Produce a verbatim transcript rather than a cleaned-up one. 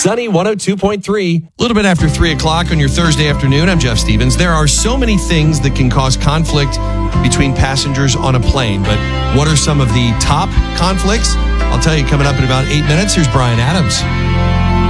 Sunny one oh two point three. A little bit after three o'clock on your Thursday afternoon, I'm Jeff Stevens. There are so many things that can cause conflict between passengers on a plane, but what are some of the top conflicts? I'll tell you coming up in about eight minutes. Here's Brian Adams.